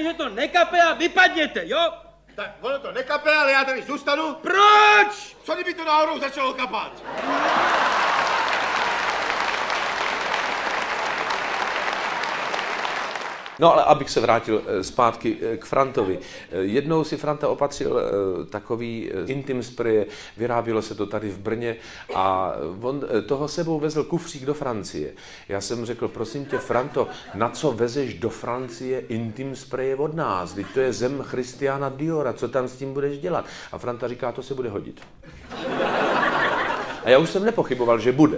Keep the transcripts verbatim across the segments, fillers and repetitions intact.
řekne, že to nekape a vypadněte, jo? Tak ono to nekape, ale já tady zůstanu. Proč? Co kdyby to náhodou začalo kapat? No ale abych se vrátil zpátky k Frantovi. Jednou si Franta opatřil takový intim spray, vyrábělo se to tady v Brně a on toho sebou vezl kufřík do Francie. Já jsem řekl, prosím tě, Franto, na co vezeš do Francie intim spray od nás? Vždyť to je zem Christiana Diora, co tam s tím budeš dělat? A Franta říká, to se bude hodit. A já už jsem nepochyboval, že bude.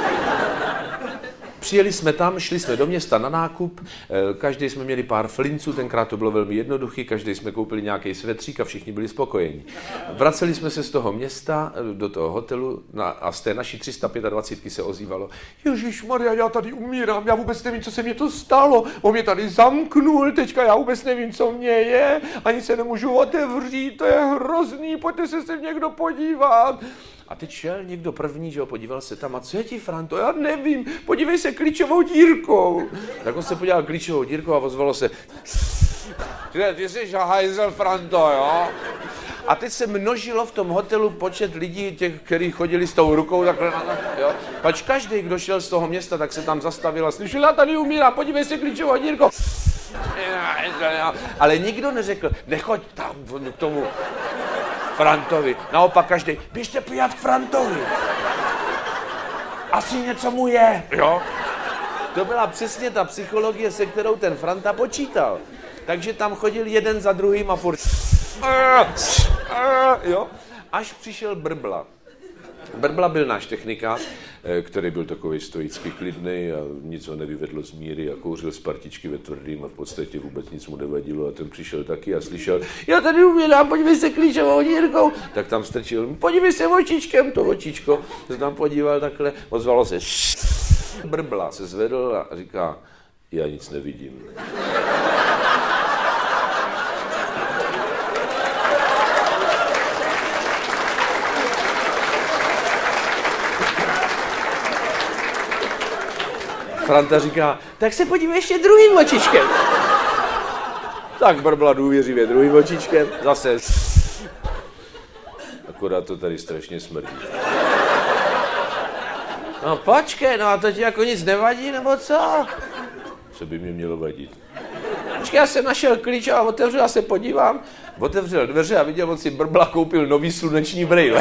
Přijeli jsme tam, šli jsme do města na nákup, každý jsme měli pár flinců, tenkrát to bylo velmi jednoduché, každý jsme koupili nějaký svetřík a všichni byli spokojení. Vraceli jsme se z toho města do toho hotelu a z té naší tři sta dvacet pět se ozývalo: Ježišmarja, já tady umírám, já vůbec nevím, co se mě to stalo, on mě tady zamknul, teďka já vůbec nevím, co mě je, ani se nemůžu otevřít, to je hrozný, pojďte se sem někdo podívat. A teď šel někdo první, že ho, podíval se tam, a co je ti, Franto, já nevím, podívej se klíčovou dírkou. Tak on se podíval klíčovou dírkou a ozvalo se: ty jsi hajzel, Franto, jo? A teď se množilo v tom hotelu počet lidí, těch, kteří chodili s tou rukou takhle, jo? Pač každý, kdo šel z toho města, tak se tam zastavil a slyšel: já tady umírám, podívej se klíčovou dírkou. Ale nikdo neřekl: nechoď tam k tomu Frantovi. Naopak každý: běžte pijat k Frantovi. Asi něco mu je, jo? To byla přesně ta psychologie, se kterou ten Franta počítal. Takže tam chodil jeden za druhým a furt jo? Až přišel Brbla. Brbla byl náš technikář, který byl takový stoicky klidný a nic ho nevyvedlo z míry a kouřil z partičky ve tvrdým a v podstatě vůbec nic mu nevadilo a ten přišel taky a slyšel: já tady umírám, podívej se klíčovou dírkou. Tak tam strčil: podívej se očičkem, to očičko. Se tam podíval takhle, ozvalo se Brbla se zvedl a říká: já nic nevidím. Franta říká: tak se podívej ještě druhým očičkem. Tak Brbla důvěřivě druhým očičkem, zase akorát to tady strašně smrdí. No počkej, no a to ti jako nic nevadí, nebo co? Co by mě mělo vadit? Počkej, já jsem našel klíč a otevřel, já se podívám. Otevřel dveře a viděl, on si Brbla koupil nový sluneční brejle.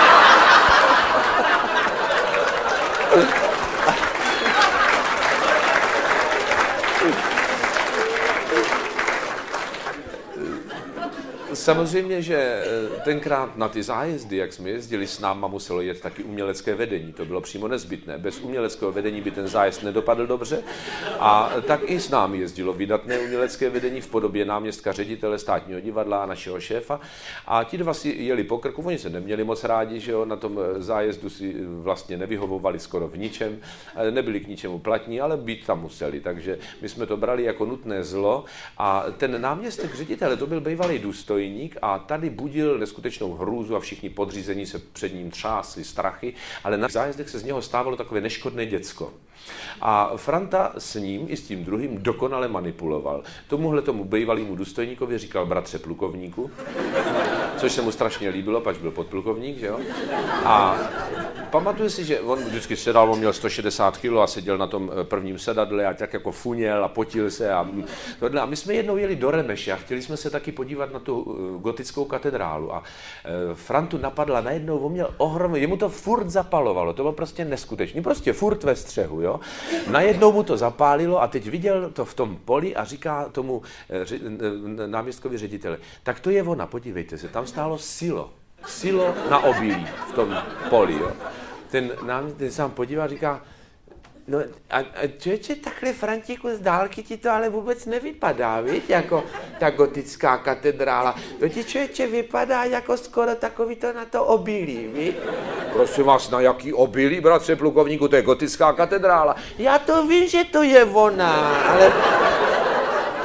Samozřejmě, že tenkrát na ty zájezdy, jak jsme jezdili, s náma muselo jet taky umělecké vedení. To bylo přímo nezbytné. Bez uměleckého vedení by ten zájezd nedopadl dobře. A tak i s námi jezdilo vydatné umělecké vedení v podobě náměstka ředitele Státního divadla a našeho šéfa. A ti dva si jeli po krku, oni se neměli moc rádi, že jo, na tom zájezdu si vlastně nevyhovovali skoro v ničem, nebyli k ničemu platní, ale být tam museli. Takže my jsme to brali jako nutné zlo. A ten náměstek ředitele, to byl bývalý důstojník, a tady budil neskutečnou hrůzu a všichni podřízení se před ním třásli strachy, ale na zájezdech se z něho stávalo takové neškodné děcko. A Franta s ním i s tím druhým dokonale manipuloval. Tomuhle tomu bývalýmu důstojníkovi říkal bratře plukovníku, což se mu strašně líbilo, pač byl podplukovník, že jo? A pamatuju si, že on vždycky sedal, on měl sto šedesát kilo a seděl na tom prvním sedadle a tak jako funěl a potil se a tohle. A my jsme jednou jeli do Remeše a chtěli jsme se taky podívat na tu gotickou katedrálu a Frantu napadla najednou, on měl ohromný, jemu to furt zapalovalo, to bylo prostě neskutečný, prostě furt ve střehu, jo. Najednou mu to zapálilo a teď viděl to v tom poli a říká tomu ři, náměstkovi ředitele: tak to je ona, podívejte se, tam stálo silo, silo na obilí v tom poli, jo. Ten náměstek se tam podívá a říká: no a, a člověče, takhle, Frantíku, z dálky ti to ale vůbec nevypadá, víš, jako ta gotická katedrála. To ti, člověče, vypadá jako skoro takový to na to obilí, víš? Prosím vás, na jaký obilí, bratře plukovníku, to je gotická katedrála. Já to vím, že to je ona, ale...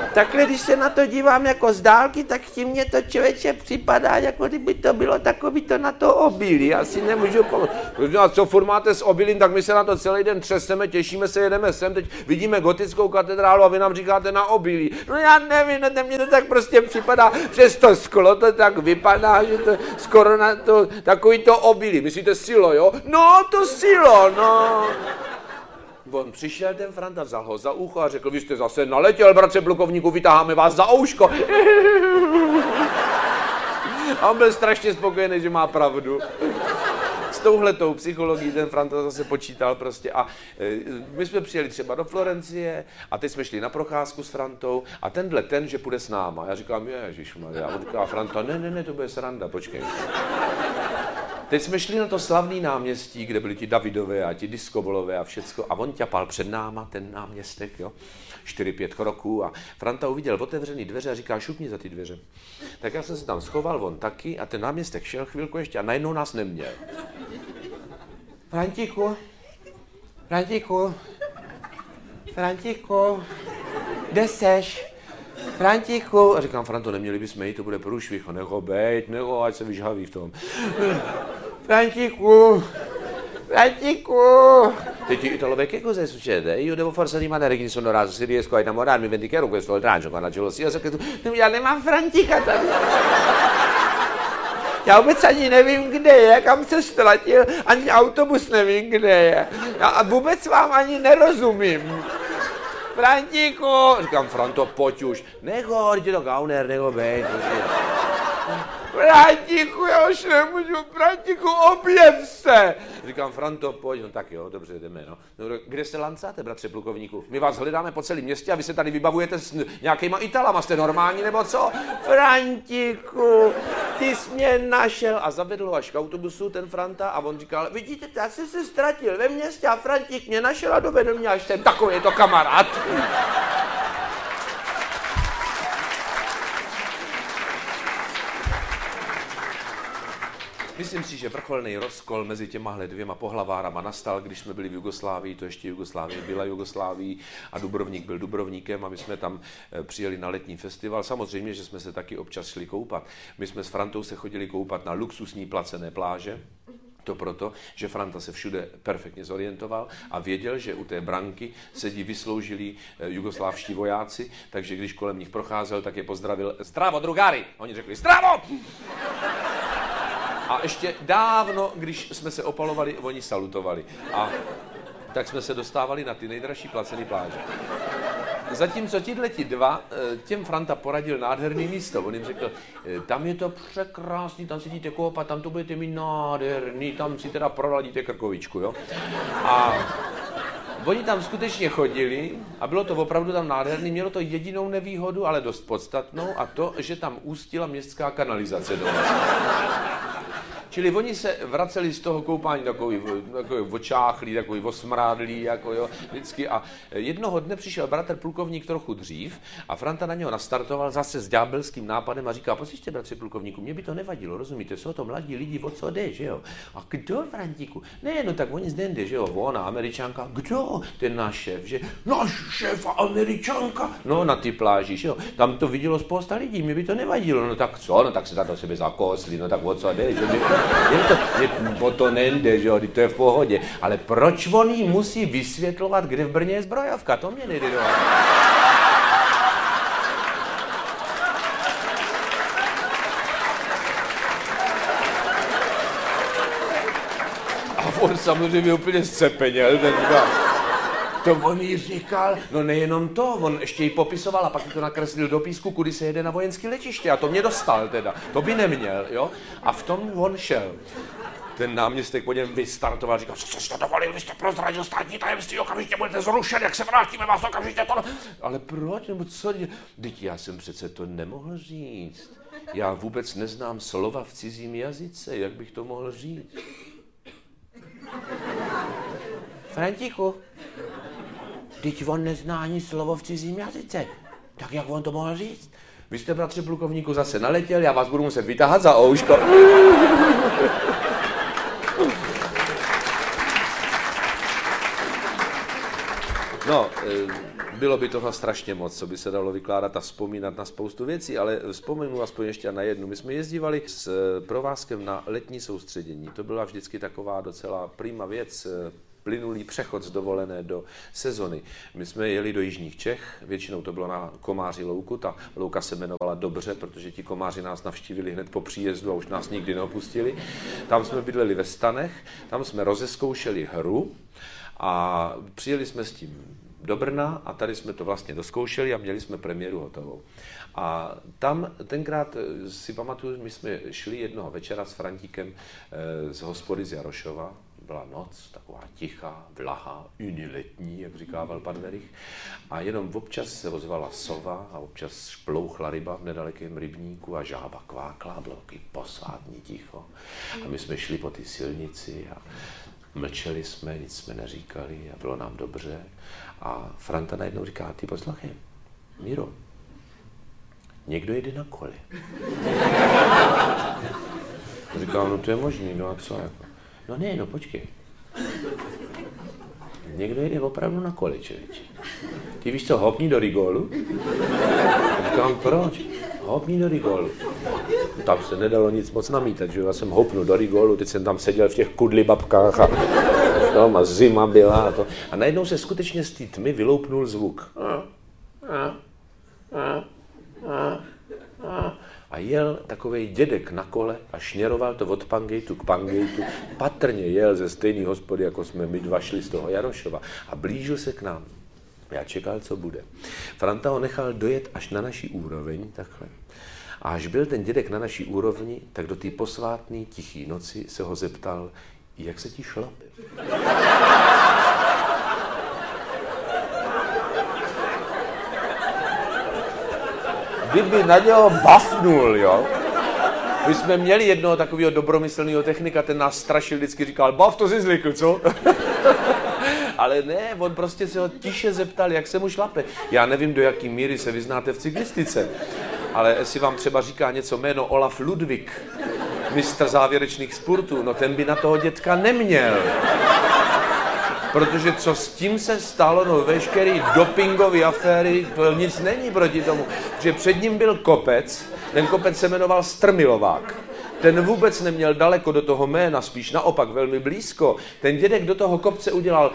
takhle, když se na to dívám jako z dálky, tak tím mě to člověče připadá, jako kdyby to bylo takový to na to obilí. Já si nemůžu pomoct. A co furt máte s obilím, tak my se na to celý den třeseme, těšíme se, jedeme sem, teď vidíme gotickou katedrálu a vy nám říkáte na obilí. No já nevím, no, mně to tak prostě připadá, přes to sklo to tak vypadá, že to skoro na to, takový to obilí. Myslíte silo, jo? No, to silo, no. On přišel ten Franta, vzal ho za ucho a řekl, vy jste zase naletěl, bratře plukovníku, vytáháme vás za ouško. A on byl strašně spokojený, že má pravdu. S touhletou psychologií ten Franta zase počítal prostě a e, my jsme přijeli třeba do Florencie a teď jsme šli na procházku s Frantou a tenhle ten, že půjde s náma. Já říkám, ježišmarja, a on říká Franta, ne, ne, ne, to bude sranda, počkej. Teď jsme šli na to slavný náměstí, kde byli ti Davidové a ti diskobolové a všecko a on ťapal před náma ten náměstek, jo, čtyři, pět kroků a Franta uviděl otevřený dveře a říká, šupni za ty dveře. Tak já jsem se tam schoval, on taky a ten náměstek šel chvilku ještě a najednou nás neměl. Frantiku, Frantiku, Frantiku, kde seš? Frantiku, a říkám, Franto, neměli bychom jít, to bude průšvih, neho bejt, neho, ať se vyžhaví v tom. Frantiku, Frantiku. Teď ti Italové che cosa succede? Io devo forse rimanere qui, sono raso, se riesco a innamorarmi, vendicherò questo oltraggio con la gelosia, so che tu, já nemám Frantika tady. Já vůbec ani nevím, kde je, kam se ztratil, ani autobus nevím, kde je. Já vůbec vám ani nerozumím. Frantiku! Říkám, Franto, pojď už. Neho, jdi to gauner, neho bejt. Frantiku, já už nemůžu, Frantiku, objev se! Říkám, Franto, pojď, no tak jo, dobře, jdeme, no. no kde se lancáte, bratře plukovníku? My vás hledáme po celém městě a vy se tady vybavujete s nějakýma Italama, jste normální nebo co? Frantiku, ty jsi mě našel a zavedl ho až k autobusu ten Franta a on říkal, vidíte, já jsem se ztratil ve městě a Frantík mě našel a dovedl mě až sem, takový je to kamarád. Myslím si, že vrcholný rozkol mezi těmahle dvěma pohlavárama nastal, když jsme byli v Jugoslávii, to ještě Jugoslávie byla Jugoslávií a Dubrovník byl Dubrovníkem a my jsme tam přijeli na letní festival. Samozřejmě, že jsme se taky občas šli koupat. My jsme s Frantou se chodili koupat na luxusní placené pláže. To proto, že Franta se všude perfektně zorientoval a věděl, že u té branky sedí vysloužilí jugoslávští vojáci, takže když kolem nich procházel, tak je pozdravil Zdravo, drugári! Oni řekli Zdravo! A ještě dávno, když jsme se opalovali, oni salutovali. A tak jsme se dostávali na ty nejdražší placené pláže. Zatímco tihleti dva, těm Franta poradil nádherný místo. On jim řekl, tam je to překrásný, tam sedíte koupat, tam to budete mít nádherný, tam si teda proladíte krkovičku, jo. A oni tam skutečně chodili a bylo to opravdu tam nádherný, mělo to jedinou nevýhodu, ale dost podstatnou, a to, že tam ústila městská kanalizace dole. Čili oni se vraceli z toho koupání takový, takový očáchlý, takový osmrádlý, jako jo, vždycky. A jednoho dne přišel bratr plukovník trochu dřív a Franta na něho nastartoval zase s ďábelským nápadem a říká, poslyšte, bratře plukovníku, mě by to nevadilo, rozumíte, jsou to mladí lidi, o co jde, že jo? A kdo, Frantíku? Ne, no tak oni zde jde, že jo, ona, Američanka, kdo? Ten náš šéf, že? Náš šéf a Američanka? No, na ty pláži, že jo, tam to vidělo spousta lidí, mě by to nevadilo, no tak co, no tak se tam do sebe zakosli, no tak o co jde, že by... Jen to, je, o to nejde, že jo, to je v pohodě. Ale proč on jí musí vysvětlovat, kde v Brně je zbrojovka? To mě nejde do. A on samozřejmě úplně zcepeněl, ten říká, to on jí říkal, no nejenom to, on ještě jí popisoval a pak to nakreslil do písku, kudy se jede na vojenské letiště a to mě dostal teda, to by neměl, jo, a v tom on šel. Ten náměstek po něm vystartoval, říkal, co jste dovolil, vy jste prozradil státní tajemství, okamžitě budete zrušen, jak se vrátíme, vás okamžitě to... Ale proč, nebo co? Vždyť já jsem přece to nemohl říct. Já vůbec neznám slova v cizím jazyce, jak bych to mohl říct? Frantiku, vždyť on nezná ani slovo v cizím jazyce. Tak jak on to mohl říct? Vy jste, bratře plukovníku, zase naletěl, já vás budu muset vytáhat za ouško. No, bylo by toho strašně moc, co by se dalo vykládat a vzpomínat na spoustu věcí, ale vzpomenu aspoň ještě na jednu. My jsme jezdívali s provázkem na letní soustředění. To byla vždycky taková docela prima věc, plynulý přechod z dovolené do sezony. My jsme jeli do jižních Čech, většinou to bylo na Komáři louku, ta louka se jmenovala dobře, protože ti komáři nás navštívili hned po příjezdu a už nás nikdy neopustili. Tam jsme bydleli ve stanech, tam jsme rozezkoušeli hru a přijeli jsme s tím do Brna a tady jsme to vlastně doskoušeli a měli jsme premiéru hotovou. A tam tenkrát si pamatuju, my jsme šli jednoho večera s Frantíkem z hospody z Jarošova. Byla noc, taková tichá, vlahá, uniletní, jak říkával pan Verich. A jenom občas se ozvala sova a občas šplouchla ryba v nedalekém rybníku a žába kvákla, bylo takový posvátný ticho. A my jsme šli po té silnici a mlčeli jsme, nic jsme neříkali a bylo nám dobře. A Franta najednou říká, ty poslouchej, Míro, někdo jede na kole. Říkám, no to je možný, no a co jako? No ne, no počkej. Někdo jede opravdu na kole, člověče. Ty víš co, hopni do rigolu? Říkám, proč? Hopni do rigolu. Tam se nedalo nic moc namítat, že já jsem hopnul do rigolu, teď jsem tam seděl v těch kudlibabkách a, tom, a zima byla a to. A najednou se skutečně z té tmy vyloupnul zvuk. A, a, a, a, a. A jel takovej dědek na kole a šněroval to od Pangejtu k Pangejtu. Patrně jel ze stejné hospody, jako jsme my dva šli z toho Jarošova. A blížil se k nám. Já čekal, co bude. Franta ho nechal dojet až na naší úroveň, takhle. A až byl ten dědek na naší úrovni, tak do té posvátné tichý noci se ho zeptal, jak se ti šlape? Kdyby na něho bafnul, jo. My jsme měli jednoho takového dobromyslného technika, ten nás strašil, vždycky říkal, bav, to jsi zlikl, co? Ale ne, on prostě se ho tiše zeptal, jak se mu šlape. Já nevím, do jaký míry se vyznáte v cyklistice, ale jestli vám třeba říká něco jméno Olaf Ludwig, mistr závěrečných sportů, no ten by na toho dětka neměl. Protože co s tím se stalo, no veškerý dopingové aféry, to nic není proti tomu, že před ním byl kopec, ten kopec se jmenoval Strmilovák. Ten vůbec neměl daleko do toho jména, spíš naopak velmi blízko. Ten dědek do toho kopce udělal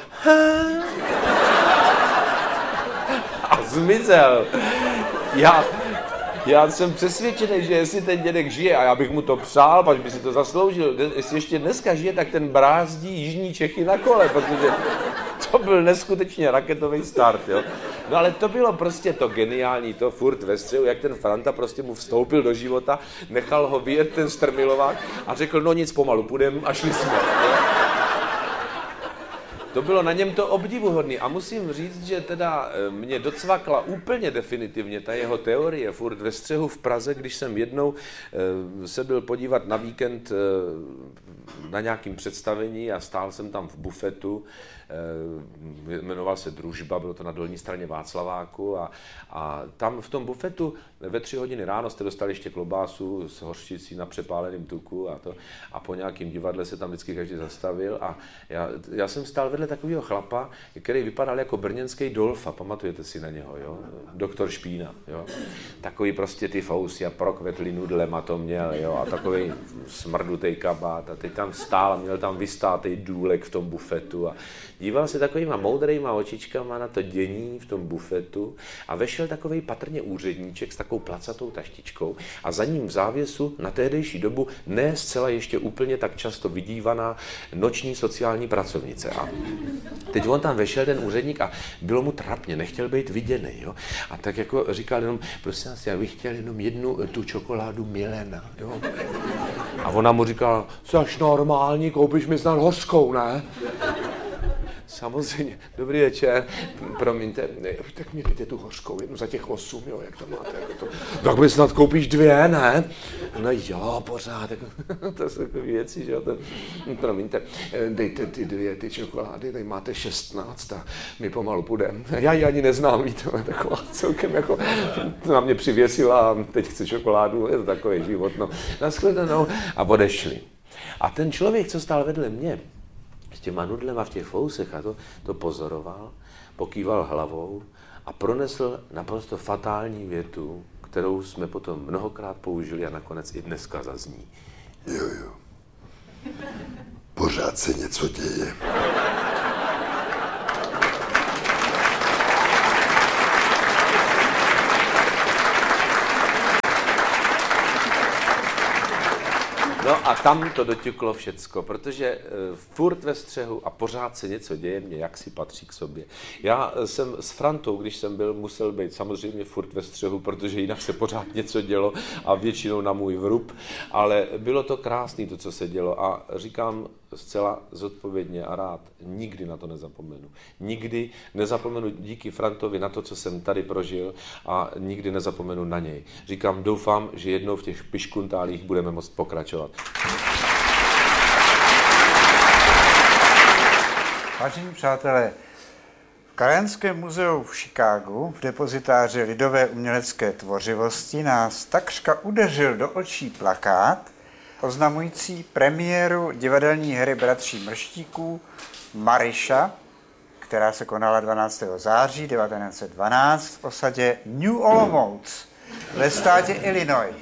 a zmizel. Já, já jsem přesvědčený, že jestli ten dědek žije, a já bych mu to přál, pač by si to zasloužil, jestli ještě dneska žije, tak ten brázdí jižní Čechy na kole, protože to byl neskutečně raketový start, jo. No ale to bylo prostě to geniální, to furt ve střehu, jak ten Franta prostě mu vstoupil do života, nechal ho vyjet ten Strmilovák a řekl, no nic, pomalu půjdem a šli jsme. Jo? To bylo na něm to obdivuhodný a musím říct, že teda mě docvakla úplně definitivně ta jeho teorie furt ve střehu v Praze, když jsem jednou se byl podívat na víkend na nějakým představení a stál jsem tam v bufetu, jmenoval se Družba, bylo to na dolní straně Václaváku a, a tam v tom bufetu ve tři hodiny ráno jste dostali ještě klobásu s hořčicí na přepáleném tuku a to a po nějakým divadle se tam vždycky každý zastavil a já, já jsem stál vedle takového chlapa, který vypadal jako brněnský Dolfa, pamatujete si na něho, jo? Doktor Špína, jo? Takový prostě ty fousy a prokvetlý nudlem a to měl, jo? A takový smrdutej kabát a teď tam stál a měl tam vystátej důlek v tom bufetu a díval se takovýma moudrejma očičkama na to dění v tom bufetu a vešel takovej patrně úředníček s takovou placatou taštičkou a za ním v závěsu na tehdejší dobu ne zcela ještě úplně tak často vidívaná noční sociální pracovnice. A teď on tam vešel, ten úředník, a bylo mu trapně, nechtěl být viděný, jo. A tak jako říkal jenom, prosím vás, já bych chtěl jenom jednu tu čokoládu Milena, jo. A ona mu říkala, jsi normální, koupíš mi snad hořkou, ne? Samozřejmě. Dobrý večer. Promiňte, ne, tak mi dejte tu hořkou, jednu za těch osm, jo, jak to máte. Jak to... Tak mi snad koupíš dvě, ne? No jo, pořád. To jsou takové věci, že jo. To... Promiňte, dejte ty dvě, ty čokolády, tady máte šestnáct a my pomalu půjdeme. Já ji ani neznám, víte, taková celkem jako, na mě přivěsila a teď chce čokoládu, je to takový život, no. Nashledanou a odešli. A ten člověk, co stál vedle mě, s těma nudlema v těch fousech a to, to pozoroval, pokýval hlavou a pronesl naprosto fatální větu, kterou jsme potom mnohokrát použili a nakonec i dneska zazní. Jo, jo. Pořád se něco děje. No a tam to doťuklo všecko, protože uh, furt ve střehu a pořád se něco děje, mě jaksi patří k sobě. Já jsem s Frantou, když jsem byl, musel být samozřejmě furt ve střehu, protože jinak se pořád něco dělo a většinou na můj vrub, ale bylo to krásné, to, co se dělo a říkám zcela zodpovědně a rád, nikdy na to nezapomenu. Nikdy nezapomenu díky Frantovi na to, co jsem tady prožil a nikdy nezapomenu na něj. Říkám, doufám, že jednou v těch piškuntálích budeme moct pokračovat. Vážení přátelé, v Krajanském muzeu v Chicagu v depozitáři lidové umělecké tvořivosti nás takřka udeřil do očí plakát oznamující premiéru divadelní hry Bratří Mrštíků Maryša, která se konala dvanáctého září devatenáct set dvanáct v osadě New Olomouc ve státě Illinois.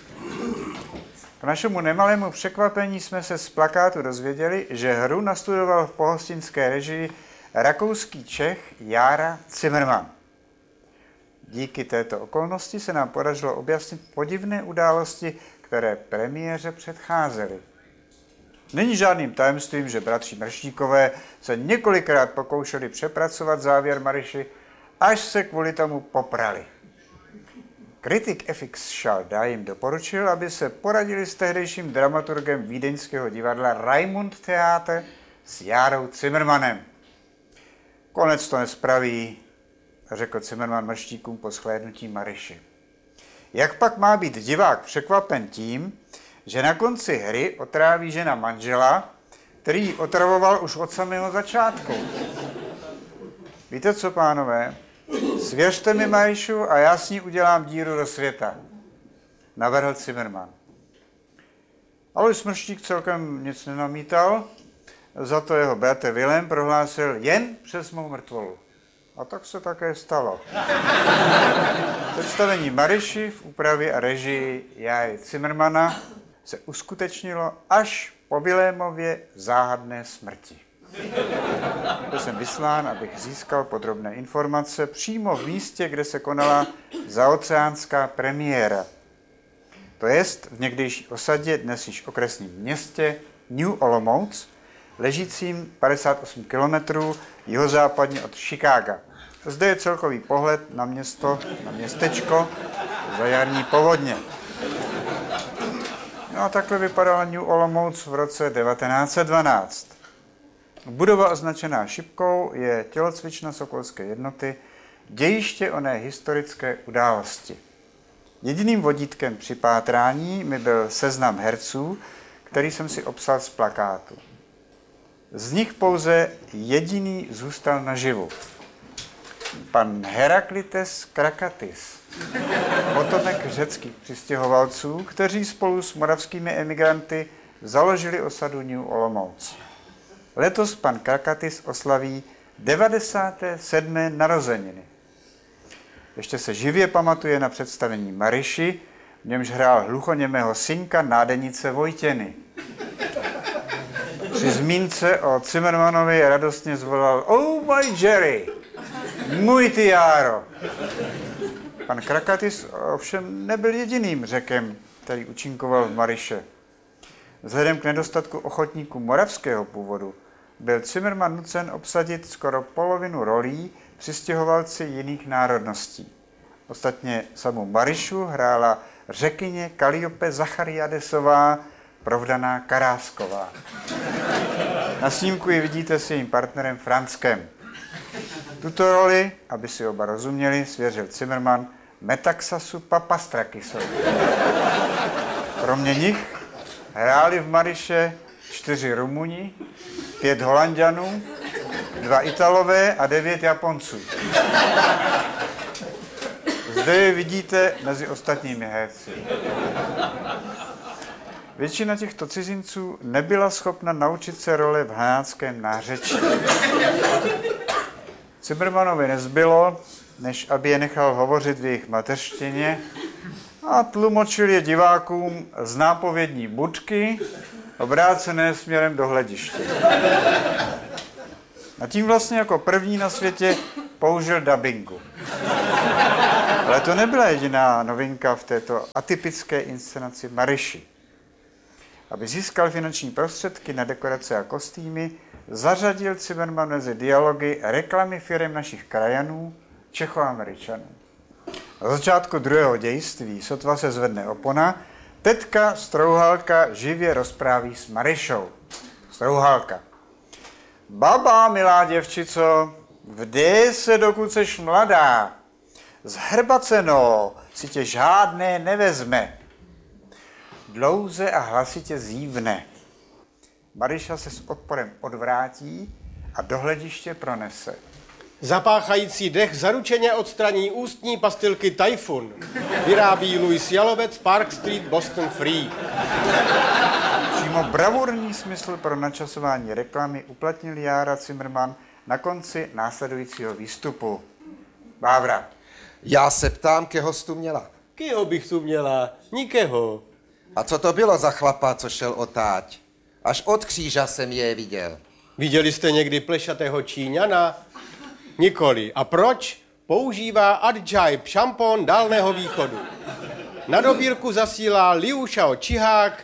K našemu nemalému překvapení jsme se z plakátu dozvěděli, že hru nastudoval v pohostinské režii rakouský Čech Jára Zimmermann. Díky této okolnosti se nám podařilo objasnit podivné události, které premiéře předcházely. Není žádným tajemstvím, že bratři Mrštíkové se několikrát pokoušeli přepracovat závěr Maryši, až se kvůli tomu poprali. Kritik F X Schalda jim doporučil, aby se poradili s tehdejším dramaturgem vídeňského divadla Raimund Theater s Járou Zimmermannem. Konec to nespraví, řekl Zimmermann Mrštíkům po shlédnutí Maryši. Jak pak má být divák překvapen tím, že na konci hry otráví žena manžela, který ji otravoval už od samého začátku? Víte co, pánové? Svěřte mi Maryšu a já s ní udělám díru do světa, navrhl Zimmermann. Alois Mrštík celkem nic nenamítal, za to jeho bratr Vilém prohlásil jen přes mou mrtvolu. A tak se také stalo. Představení Maryši v úpravě a režii Járy Zimmermana se uskutečnilo až po Vilémově záhadné smrti. Byl jsem vyslán, abych získal podrobné informace přímo v místě, kde se konala zaoceánská premiéra. To jest v někdejší osadě, dnes již okresním městě New Olomouc, ležícím padesát osm kilometrů jihozápadně od Chicaga. Zde je celkový pohled na město, na městečko za jarní povodně. No a takhle vypadala New Olomouc v roce devatenáct set dvanáct. Budova označená šipkou je tělocvična Sokolské jednoty, dějiště oné historické události. Jediným vodítkem při pátrání mi byl seznam herců, který jsem si obsal z plakátu. Z nich pouze jediný zůstal naživu. Pan Heraklites Krakatis, potomek řeckých přistěhovalců, kteří spolu s moravskými emigranty založili osadu New Olomouc. Letos pan Krakatis oslaví devadesáté sedmé narozeniny. Ještě se živě pamatuje na představení Maryši, v němž hrál hluchoněmého synka nádenice Vojtěny. Při zmínce o Zimmermannovi radostně zvolal "Oh my Jerry, můj ty Járo." Pan Krakatis ovšem nebyl jediným Řekem, který účinkoval v Maryše. Vzhledem k nedostatku ochotníků moravského původu byl Zimmermann nucen obsadit skoro polovinu rolí přistěhovalci jiných národností. Ostatně samou Maryšu hrála Řekyně Kaliope Zachariadesová, provdaná Karásková. Na snímku ji vidíte s jejím partnerem Franckem. Tuto roli, aby si oba rozuměli, svěřil Zimmermann Metaxasu Papastrakisovi. Kromě nich hráli v Maryše čtyři Rumuni, pět Holanďanů, dva Italové a devět Japonců. Zde je vidíte mezi ostatními herci. Většina těchto cizinců nebyla schopna naučit se role v hanáckém nářečí. Zimmermannovi nezbylo, než aby je nechal hovořit v jejich mateřštině a tlumočil je divákům z nápovědní budky, obrácené směrem do hlediště. A tím vlastně jako první na světě použil dabingu. Ale to nebyla jediná novinka v této atypické inscenaci Maryši. Aby získal finanční prostředky na dekorace a kostýmy, zařadil Zimmermann mezi dialogy reklamy firem našich krajanů, Čechoameričanů. Na začátku druhého dějství, sotva se zvedne opona, tetka Strouhalka živě rozpráví s Maryšou. Strouhalka. Baba, milá děvčico, vdej se, dokud seš mladá. Zhrbaceno si tě žádné nevezme. Dlouze a hlasitě zívne. Maryša se s odporem odvrátí a do hlediště pronese. Zapáchající dech zaručeně odstraní ústní pastilky Typhoon. Vyrábí Louis Jalovec, Park Street, Boston Free. Přímo bravurní smysl pro načasování reklamy uplatnil Jára Zimmermann na konci následujícího výstupu. Bávra. Já se ptám, keho jsi tu měla. Kýho bych tu měla? Nikého. A co to bylo za chlapa, co šel otáť? Až od kříža jsem je viděl. Viděli jste někdy plešatého Číňana? Nikoli. A proč? Používá Adjaib šampon Dálného východu. Na dobírku zasílá Liu Shao Čihák,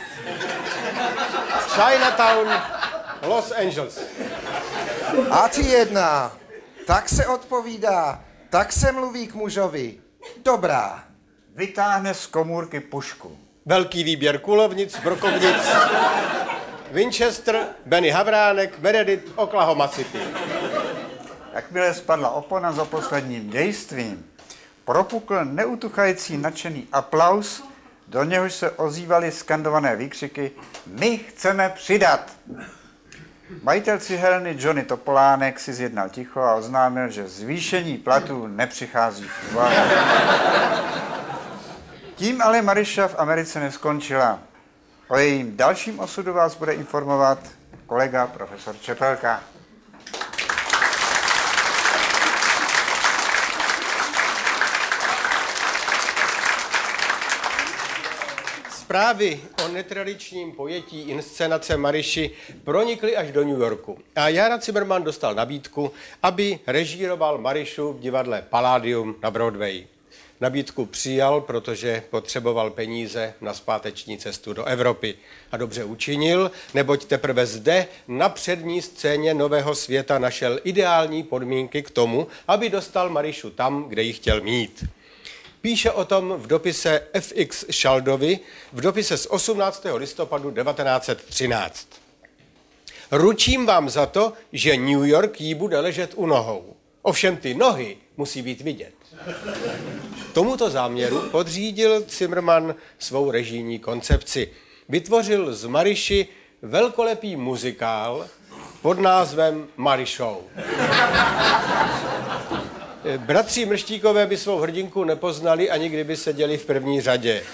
Chinatown, Los Angeles. A ty jedna, tak se odpovídá, tak se mluví k mužovi. Dobrá. Vytáhne z komůrky pušku. Velký výběr kulovnic, brokovnic, Winchester, Benny Havránek, Meredith, Oklahoma City. Jakmile spadla opona za posledním dějstvím, propukl neutuchající nadšený aplaus, do něhož se ozývaly skandované výkřiky My chceme přidat. Majitel cihelny Johnny Topolánek si zjednal ticho a oznámil, že zvýšení platů nepřichází v úvahu. Tím ale Maryša v Americe neskončila. O jejím dalším osudu vás bude informovat kolega profesor Čepelka. Zprávy o netradičním pojetí inscenace Maryši pronikly až do New Yorku. A Jára Zimmermann dostal nabídku, aby režíroval Maryšu v divadle Palladium na Broadway. Nabídku přijal, protože potřeboval peníze na zpáteční cestu do Evropy. A dobře učinil, neboť teprve zde na přední scéně Nového světa našel ideální podmínky k tomu, aby dostal Maryšu tam, kde ji chtěl mít. Píše o tom v dopise F X Šaldovi, v dopise z osmnáctého listopadu devatenáct set třináct. Ručím vám za to, že New York jí bude ležet u nohou. Ovšem ty nohy musí být vidět. Tomuto záměru podřídil Zimmermann svou režijní koncepci. Vytvořil z Maryši velkolepý muzikál pod názvem Maryšou. Bratři Mrštíkové by svou hrdinku nepoznali, ani kdyby seděli v první řadě.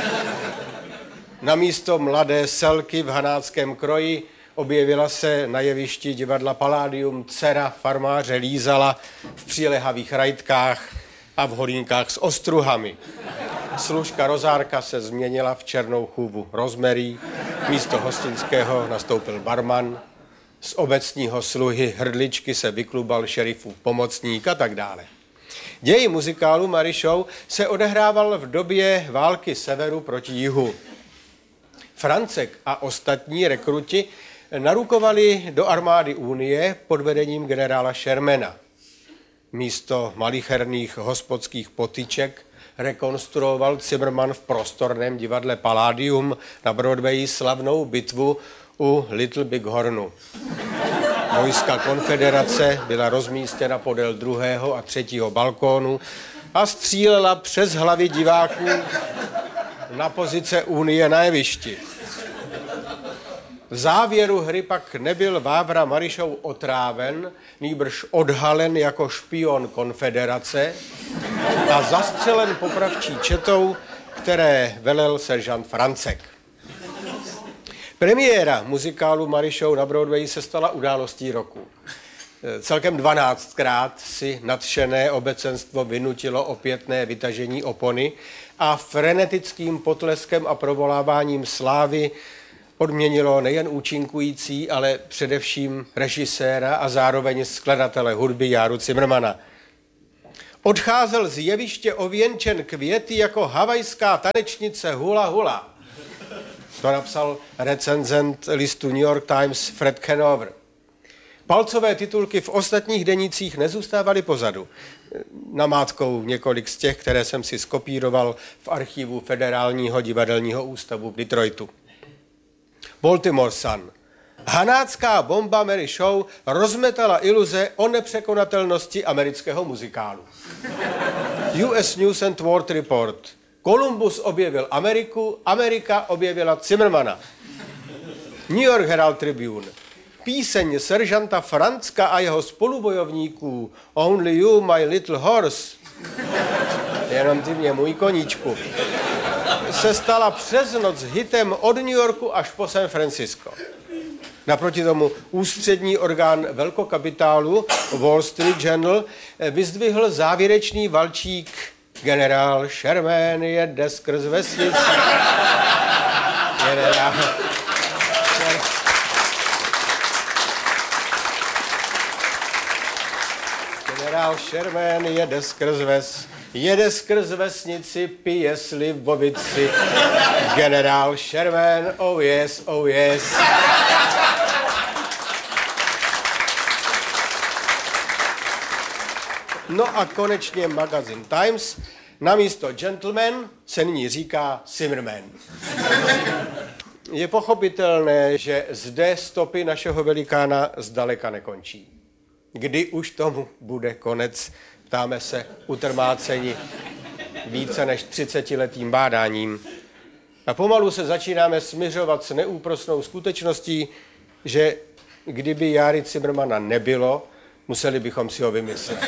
Namísto mladé Selky v hanáckém kroji objevila se na jevišti divadla Palladium dcera farmáře Lízala v přilehavých rajtkách a v holínkách s ostruhami. Služka Rozárka se změnila v černou chůvu Rosemary, místo hostinského nastoupil barman, z obecního sluhy hrdličky se vyklubal šerifův pomocník a tak dále. Děj muzikálu Maryšou se odehrával v době války severu proti jihu. Francek a ostatní rekruti narukovali do armády Unie pod vedením generála Shermana. Místo malicherných hospodských potyček rekonstruoval Zimmermann v prostorném divadle Palladium na Broadwayi slavnou bitvu u Little Big Hornu. Vojska konfederace byla rozmístěna podél druhého a třetího balkónu a střílela přes hlavy diváků na pozice Unie na jevišti. V závěru hry pak nebyl Vávra Maryšou otráven, nýbrž odhalen jako špion konfederace a zastřelen popravčí četou, které velel seržant Francek. Premiéra muzikálu Maryšou na Broadwayi se stala událostí roku. Celkem dvanáctkrát si nadšené obecenstvo vynutilo opětné vytažení opony a frenetickým potleskem a provoláváním slávy odměnilo nejen účinkující, ale především režiséra a zároveň skladatele hudby Járu Cimrmana. Odcházel z jeviště ověnčen květy jako havajská tanečnice hula hula. To napsal recenzent listu New York Times Fred Hanover. Palcové titulky v ostatních denících nezůstávaly pozadu. Namátkou několik z těch, které jsem si skopíroval v archivu Federálního divadelního ústavu v Detroitu. Baltimore Sun. Hanácká bomba Mary Show rozmetala iluze o nepřekonatelnosti amerického muzikálu. U S News and World Report. Columbus objevil Ameriku, Amerika objevila Cimrmana. New York Herald Tribune. Píseň seržanta Franzka a jeho spolubojovníků Only You, My Little Horse, jenom ty mě, můj koníčku, se stala přes noc hitem od New Yorku až po San Francisco. Naproti tomu ústřední orgán velkokapitálu Wall Street Journal vyzdvihl závěrečný valčík Generál Sherman jede skrz vesnici. Generál... Generál Sherman jede skrz ves, jede skrz vesnici, pije slivovici. Generál Sherman, oh yes, oh yes. No a konečně magazín Times. Namísto gentleman se nyní říká Zimmerman. Je pochopitelné, že zde stopy našeho velikána zdaleka nekončí. Kdy už tomu bude konec, ptáme se utrmáceni více než třicetiletým bádáním. A pomalu se začínáme smiřovat s neúprosnou skutečností, že kdyby Járy Cimrmana nebylo, museli bychom si ho vymyslet.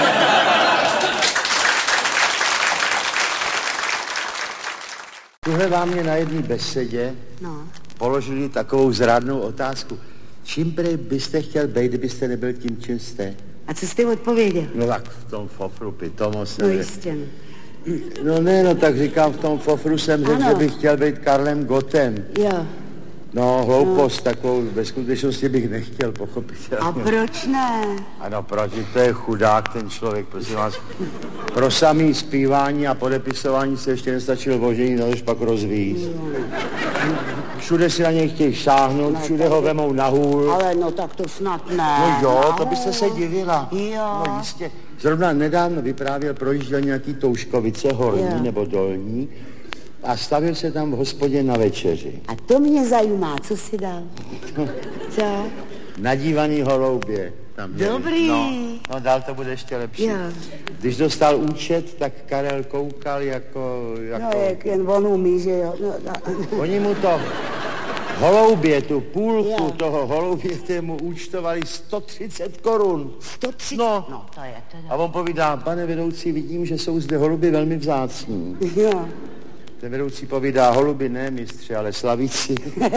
Tuhle vám mě na jedné besedě no. položili takovou zrádnou otázku. Čím prej byste chtěl být, kdybyste nebyl tím, čím jste? A co jste odpověděl? No tak v tom fofru pitomo jsem... No jistě. No ne, no tak říkám, v tom fofru jsem řekl, že bych chtěl být Karlem Gottem. Jo. No, hloupost no. takovou ve skutečnosti bych nechtěl, pochopitelně. A proč ne? Ano, proč? To je chudák ten člověk, prosím vás. Pro samý zpívání a podepisování se ještě nestačil vožení, no už pak rozvíjíst. Všude si na něj chtějí šáhnout, no, všude ho vemou na hůl. Ale no tak to snad ne. No jo, to byste se divila. Jo. No jistě. Zrovna nedávno vyprávěl, projížděl nějaký Touškovice, horní jo. nebo dolní. A stavil se tam v hospodě na večeři. A to mě zajímá, co si dal? Co? Nadívaný holoubě. Tam Dobrý. No, no, dál to bude ještě lepší. Jo. Když dostal účet, tak Karel koukal jako... jako... No, jak jen on umí, že jo. No, no. Oni mu to holoubě, tu půlku jo. toho holoubě, mu účtovali sto třicet korun. sto třicet? No. no to je teda. A on povídá, pane vedoucí, vidím, že jsou zde holuby velmi vzácní. Jo. Ten vedoucí povídá, holuby ne, mistře, ale slavíci.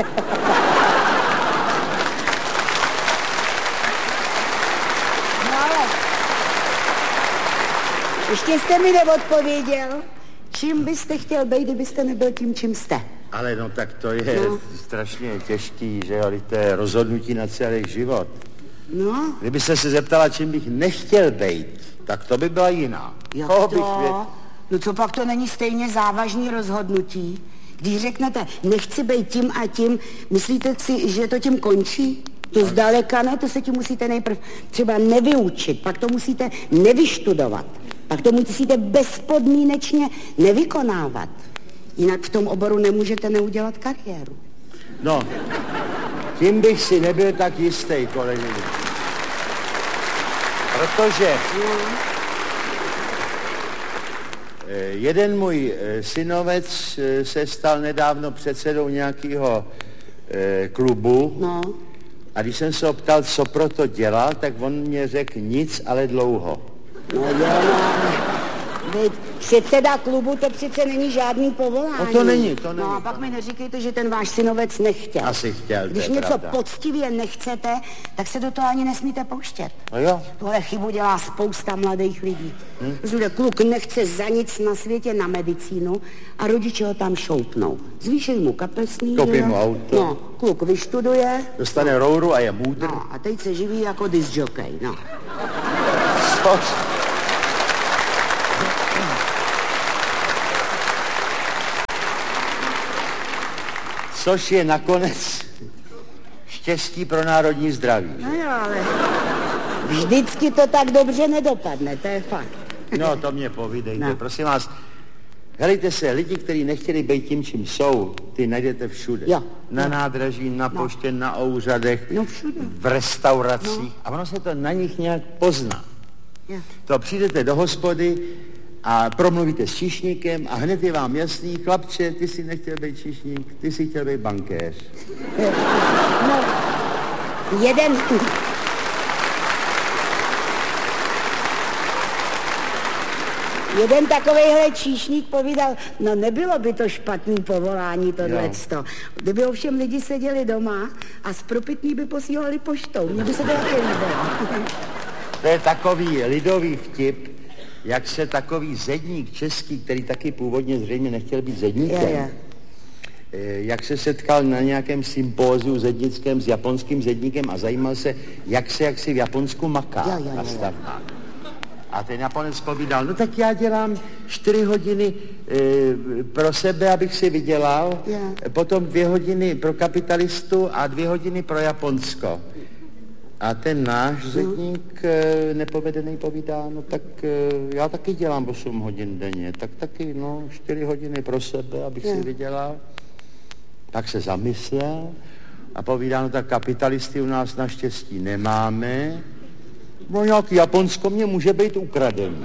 No ale... Ještě jste mi neodpověděl, čím byste chtěl být, kdybyste nebyl tím, čím jste. Ale no tak to je no. strašně těžký, že jo, to je rozhodnutí na celý život. No. Kdybyste se zeptala, čím bych nechtěl být, tak to by byla jiná. Jak Koho to? Bych věd... No co pak to není stejně závažný rozhodnutí? Když řeknete, nechci být tím a tím, myslíte si, že to tím končí? To zdaleka ne, to se tím musíte nejprv třeba nevyučit, pak to musíte nevyštudovat, pak to musíte bezpodmínečně nevykonávat. Jinak v tom oboru nemůžete neudělat kariéru. No, tím bych si nebyl tak jistý, kolegyně. Protože... Jeden můj synovec se stal nedávno předsedou nějakého eh, klubu no. a když jsem se optal, co proto dělal, tak on mě řekl nic, ale dlouho. No jo, no. Veď předseda klubu to přece není žádný povolání. No to není, to není. No a pak mi neříkejte, že ten váš synovec nechtěl. Asi chtěl, Když to je něco pravda. poctivě nechcete, tak se do toho ani nesmíte pouštět. No jo. Tohle chybu dělá spousta mladých lidí. Hm? Protože kluk nechce za nic na světě na medicínu a rodiče ho tam šoupnou. Zvýšej mu kapesný. Koupí jo? mu auto. No, kluk vyštuduje. Dostane rouru a je můdr. No, a teď se živí jako discjockey, no. Což? Což je nakonec štěstí pro národní zdraví. No jo, ale vždycky to tak dobře nedopadne, to je fakt. No, to mě povídejte, No. prosím vás. Helejte se, lidi, kteří nechtěli být tím, čím jsou, ty najdete všude. Jo. Na nádraží, na No. poště, na úřadech, No všude. v restauracích. A ono se to na nich nějak pozná. Jo. To přijdete do hospody a promluvíte s číšníkem a hned je vám jasný, chlapče, ty jsi nechtěl být číšník, ty jsi chtěl být bankéř. No, jeden... Jeden takovejhle číšník povídal, no nebylo by to špatný povolání tohleto. Kdyby ovšem lidi seděli doma a z propitný by posílali poštou. Mně by se to taky líbilo. To je takový lidový vtip, jak se takový zedník český, který taky původně zřejmě nechtěl být zedníkem, Je, je. eh, jak se setkal na nějakém sympóziu zednickém s japonským zedníkem a zajímal se, jak se jak si v Japonsku maká Jo, jo, jo, na jo. stavbách. A ten Japonec povídal, no tak já dělám čtyři hodiny e, pro sebe, abych si vydělal, Jo. potom dvě hodiny pro kapitalistu a dvě hodiny pro Japonsko. A ten náš zedník e, nepovedený povídá, no tak e, já taky dělám osm hodin denně, tak taky, no, čtyři hodiny pro sebe, abych si vydělal. Tak se zamyslel a povídá, no tak kapitalisty u nás naštěstí nemáme, no nějaký Japonsko mě může být ukradený.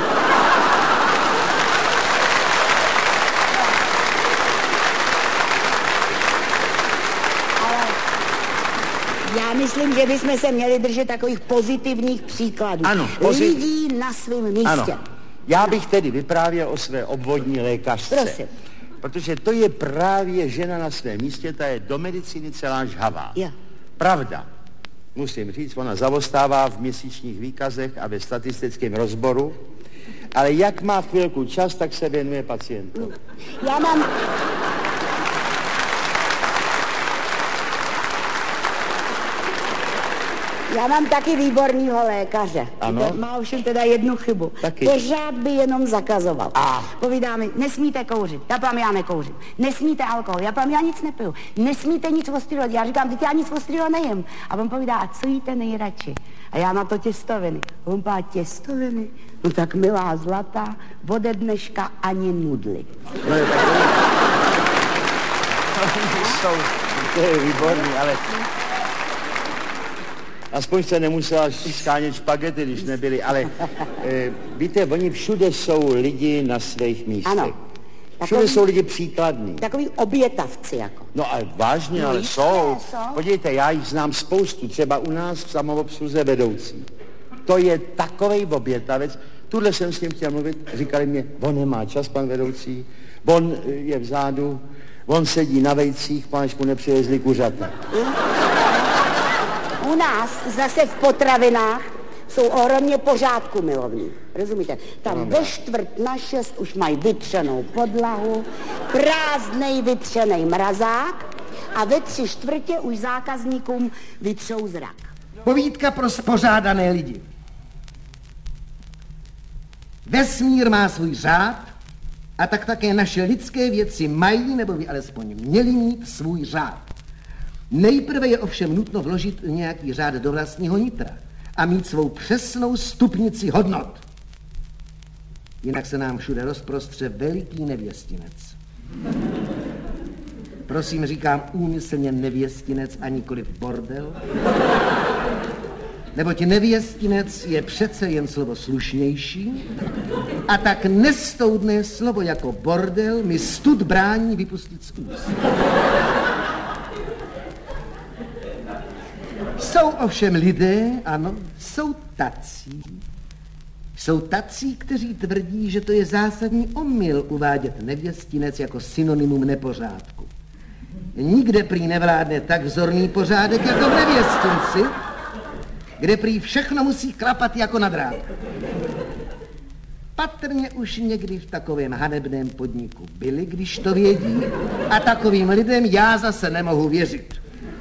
Já myslím, že bychom se měli držet takových pozitivních příkladů. Ano, pozit- Lidí na svém místě. Ano, já bych tedy vyprávěl o své obvodní lékařce. Prosím. Protože to je právě žena na svém místě, ta je do medicíny celá žhavá. Jo. Pravda. Musím říct, ona zavostává v měsíčních výkazech a ve statistickém rozboru, ale jak má v chvilku čas, tak se věnuje pacientům. Já mám... Já mám taky výbornýho lékaře. Ano. To má ovšem teda jednu chybu. Taky. Pořád by jenom zakazoval. A. Povídá mi, nesmíte kouřit. Já pám, já nekouřím. Nesmíte alkohol. Já pám, já nic nepiju. Nesmíte nic ostrého. Já říkám, teď já nic ostrého nejím. A on povídá, a co jíte nejradši? A já na to těstoviny. A on pá, těstoviny? No tak milá zlatá, ode dneška ani nudly. No je takový... Jsou, to je výborný, ale... Aspoň se nemusela skánět špagety, když nebyly, ale e, víte, oni všude jsou lidi na svých místech. Ano. Všude Takový- jsou lidi příkladní. Takový obětavci jako. No ale vážně, No ale jistě, jsou. jsou. Podívejte, já jich znám spoustu, třeba u nás v samoobsluze vedoucí. To je takovej obětavec. Tuhle jsem s ním chtěl mluvit, říkali mě, on nemá čas, pan vedoucí, on e, je vzadu, on sedí na vejcích, páč mu nepřivezli kuřata. U nás zase v potravinách jsou ohromně pořádku milovní. Rozumíte? Tam ve čtvrt na šest už mají vytřenou podlahu, prázdnej vytřenej mrazák a ve tři čtvrtě už zákazníkům vytřou zrak. Povídka pro spořádané lidi. Vesmír má svůj řád a tak také naše lidské věci mají, nebo by alespoň měly mít svůj řád. Nejprve je ovšem nutno vložit nějaký řád do vlastního nitra a mít svou přesnou stupnici hodnot. Jinak se nám všude rozprostře veliký nevěstinec. Prosím, říkám úmyslně nevěstinec a nikoliv bordel. Neboť nevěstinec je přece jen slovo slušnější a tak nestoudné slovo jako bordel mi stud brání vypustit z úst. Jsou ovšem lidé, ano, jsou tací, Jsou tací, kteří tvrdí, že to je zásadní omyl uvádět nevěstinec jako synonymum nepořádku. Nikde prý nevládne tak vzorný pořádek jako v nevěstinci, kde prý všechno musí klapat jako na drátku. Patrně už někdy v takovém hanebném podniku byli, když to vědí, a takovým lidem já zase nemohu věřit.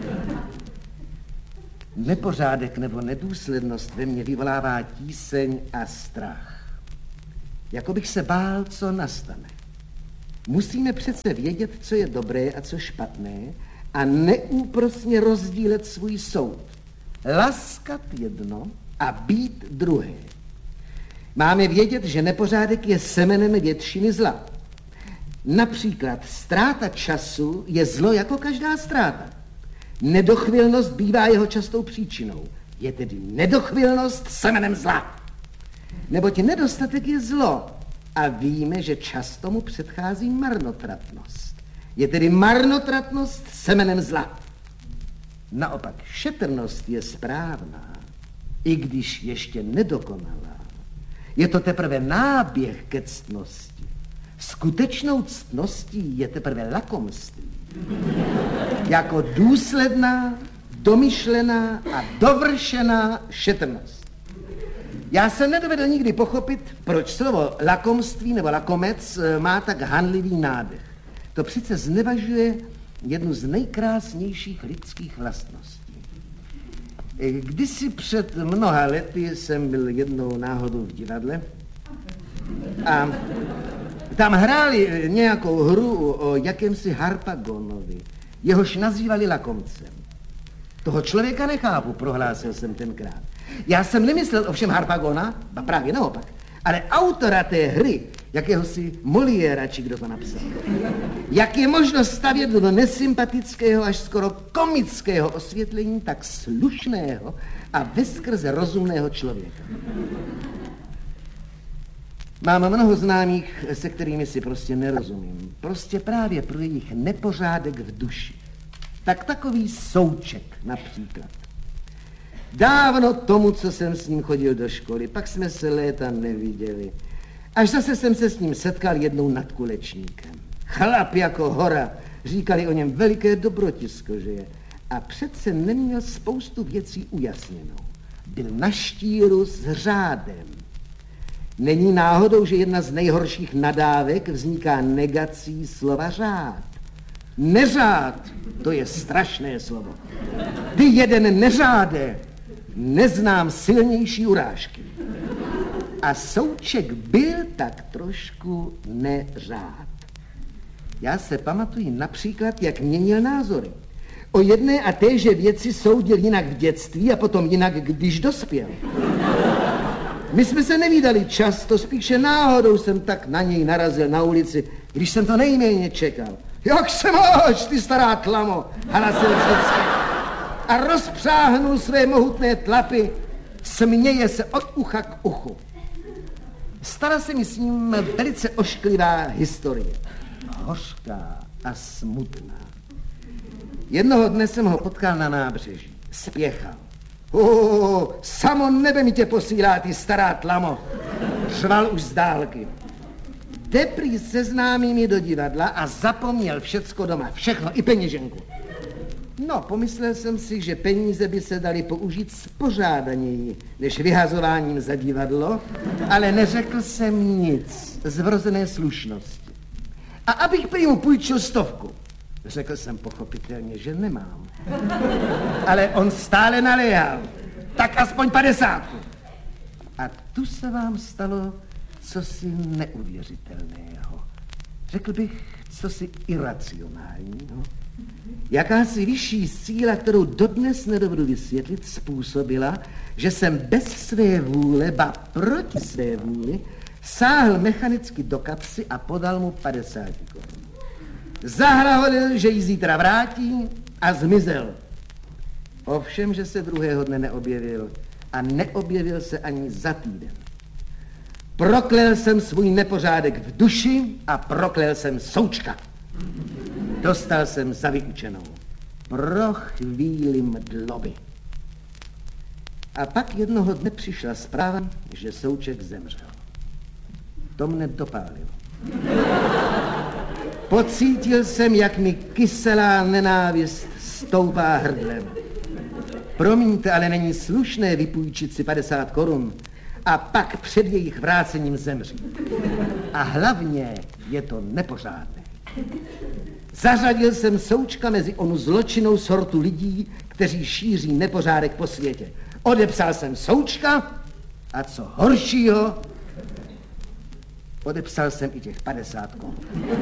Nepořádek nebo nedůslednost ve mně vyvolává tíseň a strach. Jako bych se bál, co nastane. Musíme přece vědět, co je dobré a co špatné a neúprosně rozdílet svůj soud. Laskat jedno a být druhé. Máme vědět, že nepořádek je semenem většiny zla. Například ztráta času je zlo jako každá ztráta. Nedochvilnost bývá jeho častou příčinou. Je tedy nedochvilnost semenem zla. Neboť nedostatek je zlo a víme, že často mu předchází marnotratnost. Je tedy marnotratnost semenem zla. Naopak šetrnost je správná, i když ještě nedokonalá. Je to teprve náběh ke ctnosti. Skutečnou ctností je teprve lakomství. Jako důsledná, domyšlená a dovršená šetrnost. Já jsem nedovedl nikdy pochopit, proč slovo lakomství nebo lakomec má tak hanlivý nádech. To přece znevažuje jednu z nejkrásnějších lidských vlastností. Kdysi před mnoha lety jsem byl jednou náhodou v divadle a tam hráli nějakou hru o jakémsi Harpagonovi, jehož nazývali lakomcem. Toho člověka nechápu, prohlásil jsem tenkrát. Já jsem nemyslel ovšem Harpagona, a právě naopak, ale autora té hry, jakéhosi Moliéra, či kdo to napsal. Jak je možno stavět do nesympatického až skoro komického osvětlení tak slušného a veskrze rozumného člověka. Mám mnoho známých, se kterými si prostě nerozumím. Prostě právě pro jejich nepořádek v duši. Tak takový Souček například. Dávno tomu, co jsem s ním chodil do školy, pak jsme se léta neviděli. Až zase jsem se s ním setkal jednou nad Kulečníkem. Chlap jako hora, říkali o něm veliké dobrotisko, že je. A přece neměl spoustu věcí ujasněnou. Byl na štíru s řádem. Není náhodou, že jedna z nejhorších nadávek vzniká negací slova řád. Neřád, to je strašné slovo. Ty jeden neřáde, neznám silnější urážky. A Souček byl tak trošku neřád. Já se pamatuji například, jak měnil názory. O jedné a téže věci soudil jinak v dětství a potom jinak, když dospěl. My jsme se nevídali často, spíše náhodou jsem tak na něj narazil na ulici, když jsem to nejméně čekal. Jak se máš, ty stará tlamo, hlasil vždycky. A rozpřáhnul své mohutné tlapy, směje se od ucha k uchu. Stala se mi s ním velice ošklivá historie. Hořká a smutná. Jednoho dne jsem ho potkal na nábřeží. Spěchal. Oh, samo nebe mi tě posílá, ty stará tlamo. Řval už z dálky. Jde prý se známými do divadla a zapomněl všecko doma, všechno, i peněženku. No, pomyslel jsem si, že peníze by se daly použít spořádaněji, než vyhazováním za divadlo, ale neřekl jsem nic z vrozené slušnosti. A abych prý mu půjčil stovku, řekl jsem pochopitelně, že nemám. Ale on stále naléhal, tak aspoň padesátku. A tu se vám stalo cosi neuvěřitelného. Řekl bych, cosi iracionálního. Jakási vyšší síla, kterou dodnes nedovedu vysvětlit, způsobila, že jsem bez své vůle, ba proti své vůli, sáhl mechanicky do kapsy a podal mu padesát korun. Zahraholil, že ji zítra vrátí a zmizel. Ovšem, že se druhého dne neobjevil a neobjevil se ani za týden. Proklel jsem svůj nepořádek v duši a proklel jsem Součka. Dostal jsem za vyučenou. Pro chvíli mdloby. A pak jednoho dne přišla zpráva, že Souček zemřel. To mne dopálilo. Pocítil jsem, jak mi kyselá nenávist stoupá hrdlem. Promiňte, ale není slušné vypůjčit si padesát korun a pak před jejich vrácením zemřít. A hlavně je to nepořádné. Zařadil jsem Součka mezi onu zločinnou sortu lidí, kteří šíří nepořádek po světě. Odepsal jsem Součka a co horšího, odepsal jsem i těch padesát korun.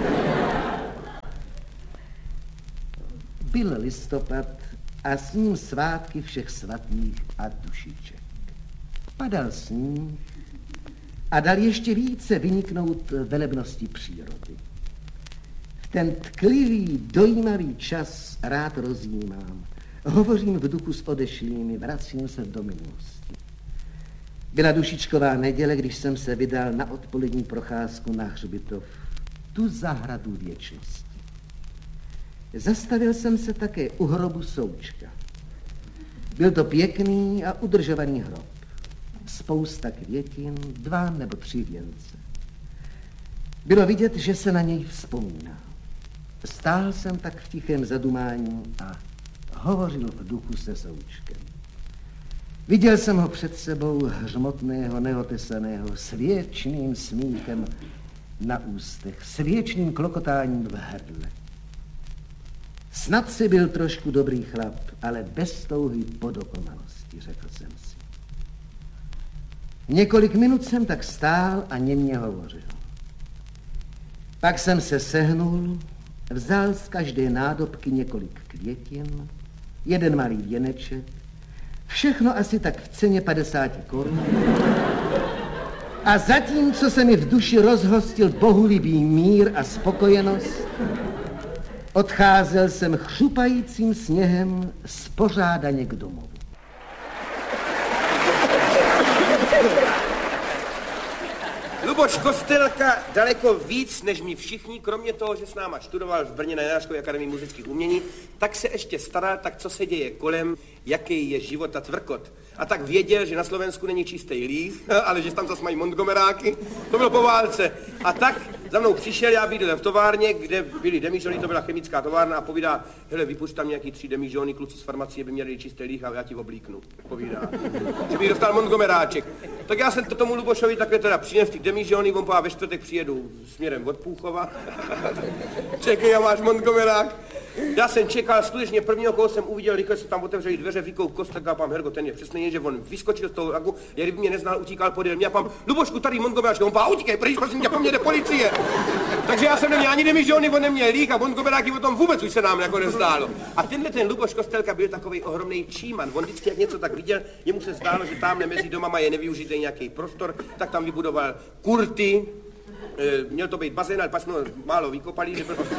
Byl listopad a s ním svátky všech svatých a dušiček. Padal sníh a dal ještě více vyniknout velebnosti přírody. V ten tklivý, dojímavý čas rád rozjímám. Hovořím v duchu s odešlými, vracím se do minulosti. Byla dušičková neděle, když jsem se vydal na odpolední procházku na hřbitov, tu zahradu věčnosti. Zastavil jsem se také u hrobu Součka. Byl to pěkný a udržovaný hrob. Spousta květin, dva nebo tři věnce. Bylo vidět, že se na něj vzpomíná. Stál jsem tak v tichém zadumání a hovořil v duchu se Součkem. Viděl jsem ho před sebou hřmotného, neotesaného, s věčným smíchem na ústech, s věčným klokotáním v hrdle. Snad si byl trošku dobrý chlap, ale bez touhy po dokonalosti, řekl jsem si. Několik minut jsem tak stál a němě hovořil. Pak jsem se sehnul, vzal z každé nádobky několik květin, jeden malý věneček, všechno asi tak v ceně padesáti korun. A zatímco se mi v duši rozhostil bohulibý mír a spokojenost, odcházel jsem chřupajícím sněhem spořádaně k domovu. Luboš Kostelka daleko víc, než my všichni, kromě toho, že s náma študoval v Brně na Janáčkově akademii muzických umění, tak se ještě staral, tak co se děje kolem, jaký je život a tvrkot. A tak věděl, že na Slovensku není čistý líh, ale že tam zase mají Montgomeráky, to bylo po válce. A tak za mnou přišel, já bydlel v továrně, kde byly demižony, to byla chemická továrna, a povídá, hele, vypušť tam nějaký tři demižony, kluci z farmacie by měli čistý líh a já ti oblíknu, povídá. Že bych dostal Montgomeráček. Tak já jsem to tomu Lubošovi takhle teda přines ty demižony, on pová, ve čtvrtek přijedu směrem od Půchova. Čekej, já máš Montgomerák. Já jsem čekal, skutečně prvního, koho jsem uviděl, rychle se tam otevřeli dveře, vykou Kostelka, pám Hergo, ten je přesně, že on vyskočil z toho vlaku, jak kdyby mě neznal, utíkal podél mě a pám, Lubošku, tady Montgomeráčka, on pá, utíkej, pryč, prosím tě, po mně jde policie. Takže já jsem neměl ani demižony, on neměl lík a Montgomeráky o tom vůbec už se nám jako nezdálo. A tenhle ten Luboš Kostelka byl takový ohromný číman, on vždycky jak něco tak viděl, jemu se zdálo, že tamhle mezi domama je nevyužitý nějaký prostor, tak tam vybudoval kurty. E, měl to být bazén, ale pak jsme málo vykopali, že bylo...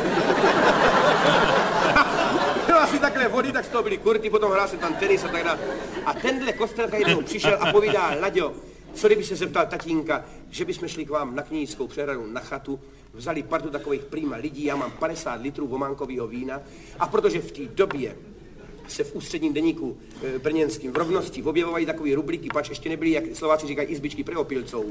Bylo asi takhle vody, tak z toho byly kurty, potom hrál se tam tenis a tak dále. A tenhle Kostelka jednou přišel a povídá, Laďo, co kdyby se zeptal tatínka, že bychom šli k vám na Knížskou přehradu na chatu, vzali partu takových prýma lidí, já mám padesát litrů vománkového vína a protože v té době se v ústředním deníku e, brněnským v Rovnosti objevovají takové rubliky, pač ještě nebyly, jak Slováci říkají, izbičky preopilcou.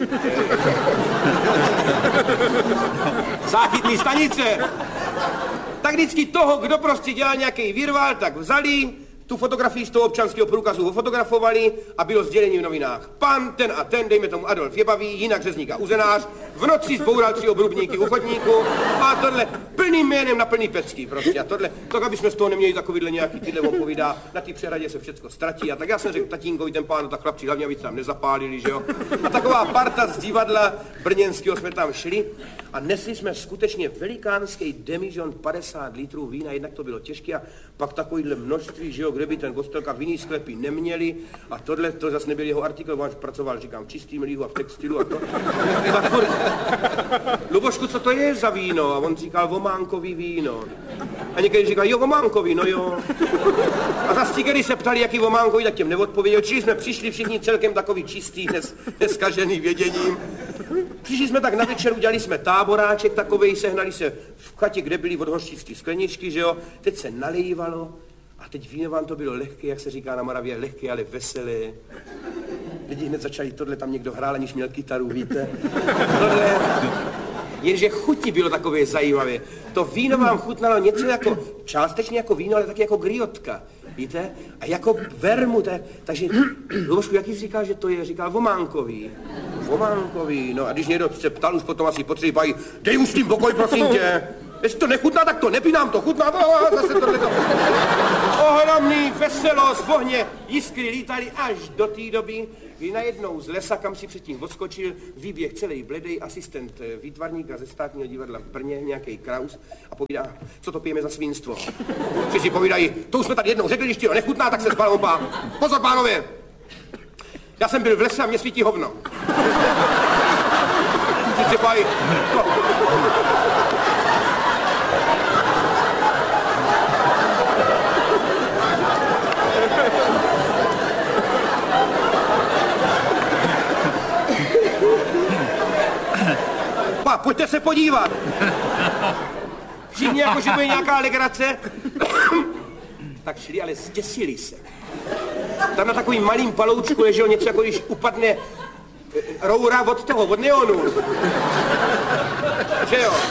Záchytný stanice. Tak vždycky toho, kdo prostě dělal nějaký virvál, tak vzali, tu fotografii z toho občanského průkazu fotografovali a bylo sdělení v novinách. Pan ten a ten, dejme tomu Adolf Jebavý, jinak řezník a uzenář, v noci zboural tři obrubníky u chodníku a tohle plným jménem na plný pecky prostě. A tohle, tak aby jsme z toho neměli takovýhle nějaký, tyhle on povídá, na té přehradě se všecko ztratí. A tak já jsem řekl tatínkovi, ten pán, tak chlapci, hlavně aby tam nezapálili, že jo. A taková parta z divadla brněnského jsme tam šli a nesli jsme skutečně velikánský demižon padesát litrů vína, jednak to bylo těžké a pak takovýhle množství, že jo, kde by ten Kostelka v jiný sklepy neměli a tohle, to zase nebyl jeho artikl, on pracoval, říkám, v čistým líhu a v textilu a to. Tak furt, Lubošku, co to je za víno? A on říkal, vománkový víno. A někdy říkal, jo, vománkový, no jo. A zase když se ptali, jaký vománkový, tak těm neodpověděl. Čili jsme přišli všichni celkem takový čistý, nes, neskažený věděním. Přišli jsme tak na večer, udělali jsme táboráček takovej, sehnali se v chatě, kde byly od hořčící skleničky, že jo. Teď se nalejvalo A teď víno vám to bylo lehké, jak se říká na Moravě, lehké, ale veselé. Lidi hned začali, tohle tam někdo hrál, aniž měl kytaru, víte. Tohle, jenže chuti bylo takové zajímavé. To víno vám chutnalo něco jako, částečně jako víno, ale taky jako griotka. Víte? A jako vermu, tak, takže, Lubošku, jaký jsi říkal, že to je? Říkal Vománkový. Vománkový, no a když někdo se ptal, už potom asi potřebují, dej už s tím pokoj, prosím tě. Jestli to nechutná, tak to nepínám, to chutná, to, zase tohleto. Ohromný veselost v ohně, jiskry lítaly až do té doby, kdy najednou z lesa, kam si předtím odskočil, vyběh celý bledej asistent výtvarníka ze Státního divadla v Brně, nějaký Kraus, a povídá, co to pijeme za svinstvo. Si si povídají, to už jsme tady jednou řekli, když ti to nechutná, tak se spal opá. Pozor, pánové, já jsem byl v lese a mě svítí hovno. Si si povídají, to... Pa, pojďte se podívat. Všichni jako, že bude nějaká legrace. Tak šli, ale zděsili se. Tam na takovým malým paloučku leželo něco, jako když upadne roura od toho, od neonu. Že jo?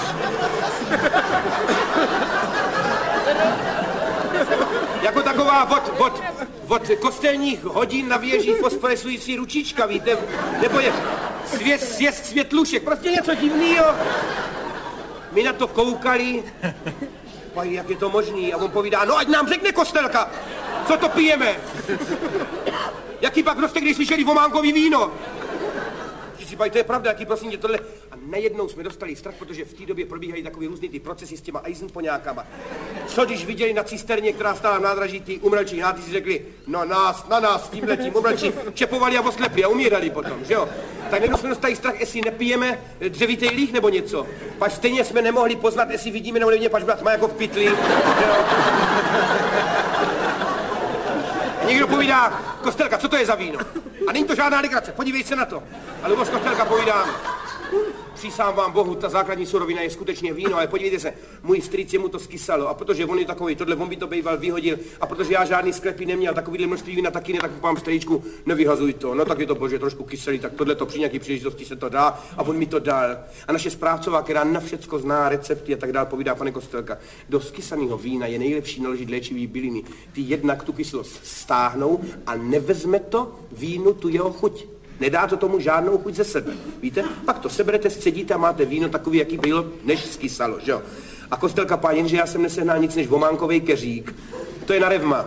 Jako taková od, od, od kostelních hodin na věží fosforescující ručička, víte? Nebo je svět, sjezd světlušek, prostě něco divného. My na to koukali, pají, jak je to možný, a on povídá, no ať nám řekne Kostelka, co to pijeme. Jaký pak prostě, když slyšeli Vománkový víno. Si pají, to je pravda, jaký prosím tě tohle. A najednou jsme dostali strach, protože v té době probíhají takový různý ty procesy s těma eisenpoňákama. Co když viděli na cisterně, která stála v nádraží, ty umrlčí náty si řekli, no nás, na nás, tímhletím umrlčí, čepovali a oslepli a umírali potom, že jo? Tak najednou jsme dostali strach, jestli nepijeme dřevitej líh nebo něco. Pač stejně jsme nemohli poznat, jestli vidíme nebo nevidíme, pač byla tma jako v pytli, že jo? A někdo povídá, Kostelka, co to je za víno? A není to žádná legrace, podívej se na to. A Luboš Kostelka povídá, přísám vám Bohu, ta základní surovina je skutečně víno, ale podívejte se, můj strýc jemu to skysalo, a protože on je takový, tohle on by to bejval vyhodil, a protože já žádný sklepy neměl, takovýhle množství vína taky ne, tak pán strýčku, nevyhazuj to, no tak je to bože trošku kyselý, tak tohle to při nějaký příležitosti se to dá, a on mi to dal. A naše správcová, která na všecko zná recepty a tak dál, povídá, pane Kostelka, do skysaného vína je nejlepší naložit léčivý byliny. Ty jednak tu kyslost stáhnou a nevezme to vínu tu jeho chuť. Nedá to tomu žádnou chuť ze sebe, víte? Pak to seberete, scedíte a máte víno takový, jaký bylo, než skysalo, že jo? A Kostelka pá, jenže já jsem nesehnal nic než Vománkovej keřík. To je na revma.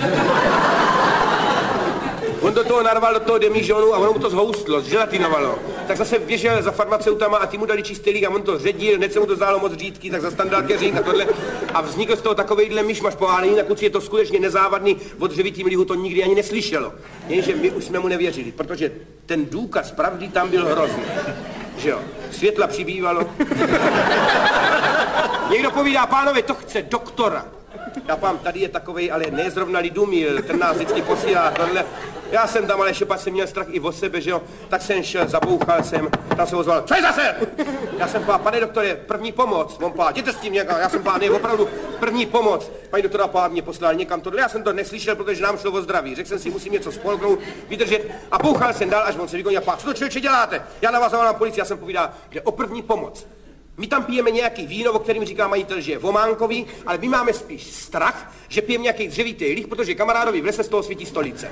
On do toho narval do toho demižonu a ono mu to zhoustlo, zželatinovalo. Tak zase běžel za farmaceutama a ty mu dali čistý lík a on to ředil, hned se mu to zdálo moc řídký, tak zase tam dal keřík a tohle. A vznikl z toho takovejhle myšmaš pohálený, na kuci je to skutečně nezávadný, o dřevitým lihu to nikdy ani neslyšelo. Jenže my už jsme mu nevěřili, protože ten důkaz pravdy tam byl hrozný. Že jo, světla přibývalo. Někdo povídá, pánové, to chce doktora. Já pám, tady je takovej, ale ne zrovna Lidumil, ten nás vždycky posílá tohle. Já jsem tam, ale šepat jsem měl strach i o sebe, že jo, tak jsem šel, zabouchal jsem, tam se ozval, co je zase? Já jsem pá, pane doktore, první pomoc, on pá, jděte s tím někam, já jsem pá, ne, opravdu, první pomoc. Paní doktora pá mě poslal někam tohle, já jsem to neslyšel, protože nám šlo o zdraví, řekl jsem si, musím něco spolknout, vydržet a bouchal jsem dál, až on se vykonil, pá, co to člověče děláte? Já na vás zavolám policii, já jsem povídal, že o první pomoc. My tam pijeme nějaký víno, o kterým říká majitel, že je Vománkový, ale my máme spíš strach, že pijeme nějaký dřevitý líh, protože kamarádovi v lese z toho svítí stolice.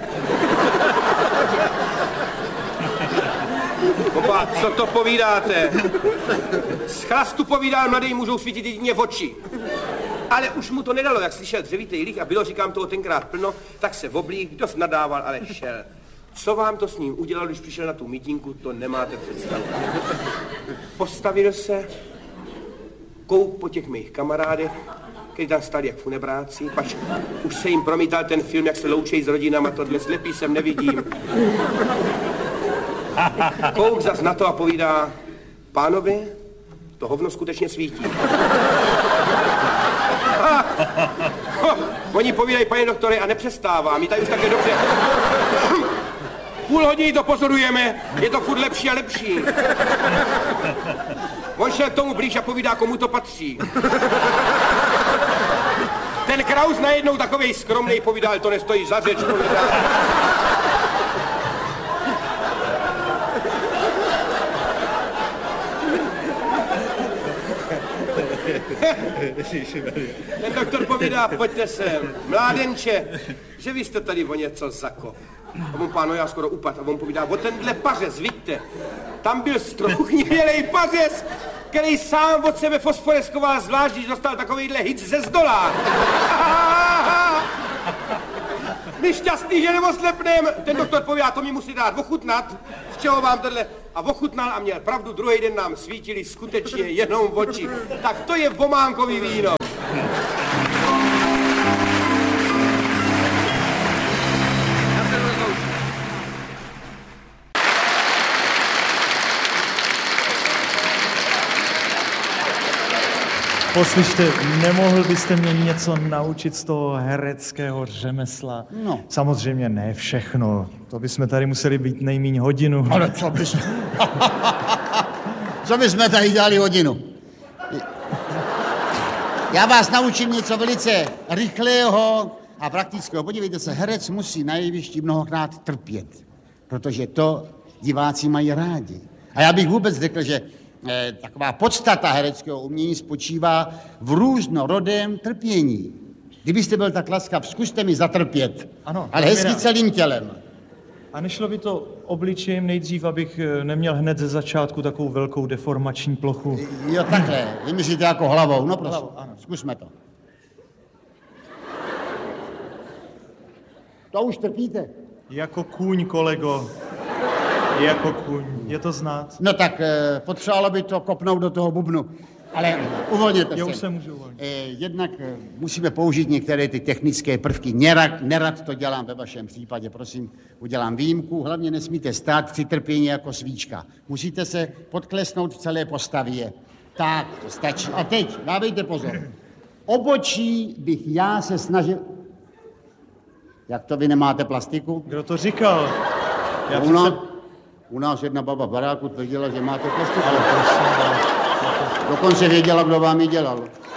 Opa, co to povídáte? Z chlastu povídal, mladý můžou svítit jedině v oči. Ale už mu to nedalo, jak slyšel dřevitý líh a bylo, říkám toho tenkrát plno, tak se oblík, dost nadával, ale šel. Co vám to s ním udělal, když přišel na tu mítinku, to nemáte představu. Postavil se, kouk po těch mých kamarádech, kteří tam stali jak funebráci, pač už se jim promítal ten film, jak se loučejí s rodinama, tohle slepý jsem nevidím. Kouk zas na to a povídá, pánovi, to hovno skutečně svítí. A, ho, oni povídají, pane doktore, a nepřestává, my tady už také dobře. Půl hodiny to pozorujeme, je to furt lepší a lepší. On šel k tomu blíž a povídá, komu to patří. ten Kraus najednou takovej skromnej povídal, to nestojí za řeč, povídal. Ten doktor povídá, pojďte sem, mládenče, že vy jste tady o něco zakop. A on páno, já skoro upad. A on povídá, o tenhle pařez, vidíte, tam byl strouhnivělej pařez, který sám od sebe fosforeskoval, zvlášť, když dostal takovýhle hic ze zdola. My šťastný, že neoslepnem. Ten doktor povídá, to mi musí dát ochutnat, z čeho vám tenhle... A ochutnal a měl pravdu, druhý den nám svítili skutečně jenom oči. Tak to je vománkový víno. Poslyšte, nemohl byste mě něco naučit z toho hereckého řemesla? No. Samozřejmě ne všechno. To bychom tady museli být nejmíň hodinu. Ale co bys... co bychom tady dělali hodinu? Já vás naučím něco velice rychlého a praktického. Podívejte se, herec musí na jevišti mnohokrát trpět, protože to diváci mají rádi. A já bych vůbec řekl, že eh, taková podstata hereckého umění spočívá v různorodém trpění. Kdybyste byl tak laskav, zkuste mi zatrpět, ano, ale hezky celým tělem. A nešlo by to obličejem nejdřív, abych neměl hned ze začátku takovou velkou deformační plochu? Jo, takhle. Vy myslíte jako hlavou, no prosím. Hlavou, ano. Zkusme to. To už trpíte. Jako kůň, kolego. Jako kůň. Je to znát. No tak eh, potřebovalo by to kopnout do toho bubnu. Ale uvolněte se. Já už se můžu uvolnit. Eh, jednak eh, musíme použít některé ty technické prvky. Nerad, nerad to dělám ve vašem případě, prosím, udělám výjimku. Hlavně nesmíte stát při trpění jako svíčka. Musíte se podklesnout v celé postavě. Tak, to stačí. A teď, dávejte pozor. Obočí bych já se snažil... Jak to vy nemáte plastiku? Kdo to říkal? Já u, nás, přece... u nás jedna baba v baráku tvrdila, že máte plastiku. Ale prosím, dokonce věděla, kdo vám ji dělal.